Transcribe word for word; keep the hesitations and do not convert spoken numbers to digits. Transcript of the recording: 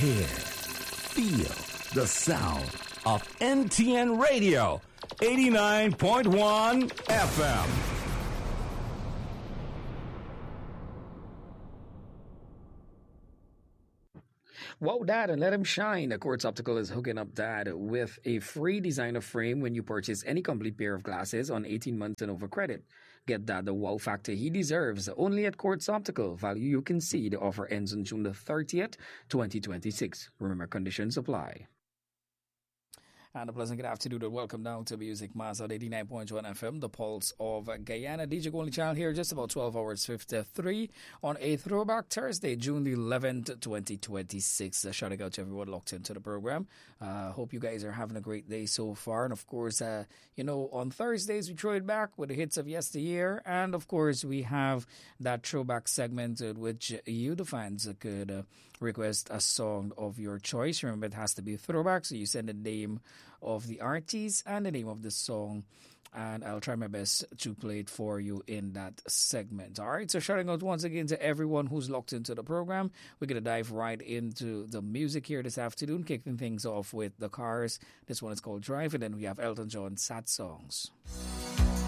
hear, feel the sound of N T N Radio, eighty-nine point one F M. Wow, Dad, and let him shine. Quartz Optical is hooking up Dad with a free designer frame when you purchase any complete pair of glasses on eighteen months and over credit. Get Dad the wow factor he deserves only at Quartz Optical. Value you can see. The offer ends on June the thirtieth, twenty twenty-six. Remember, conditions apply. And a pleasant good afternoon and welcome down to Music Master eighty-nine point one F M, the pulse of Guyana. D J Golden Child here, just about twelve hours fifty-three on a throwback Thursday, June the eleventh, twenty twenty-six. Uh, shouting out to everyone locked into the program. Uh, hope you guys are having a great day so far. And of course, uh, you know, on Thursdays we throw it back with the hits of yesteryear. And of course, we have that throwback segment in which you, the fans, could uh, request a song of your choice. Remember, it has to be throwback, so you send a name of the artist and the name of the song, and I'll try my best to play it for you in that segment. All right, so shouting out once again to everyone who's locked into the program. We're going to dive right into the music here this afternoon, kicking things off with The Cars. This one is called Drive, and then we have Elton John, Sad Songs.